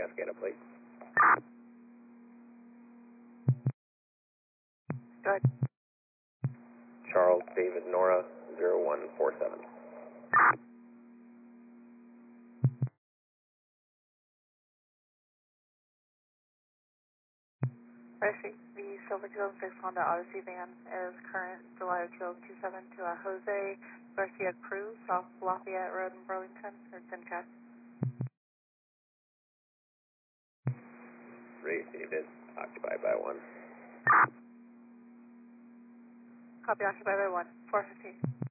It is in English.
SCADA plate. Go ahead. Charles David Nora 0147. Registry, the Silver 2006 Honda Odyssey van is current July 2027 to Jose Garcia Cruz, off Lafayette Road in Burlington. It's in cash. Received, occupied by 1. Copy, occupied by 1, 415.